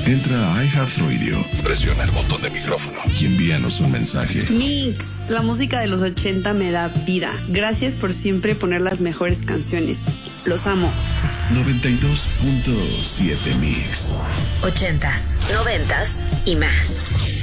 Entra a iHeartRadio, presiona el botón de micrófono y envíanos un mensaje. Mix, la música de los 80 me da vida. Gracias por siempre poner las mejores canciones. Los amo. 92.7 Mix. 80s, 90s y más.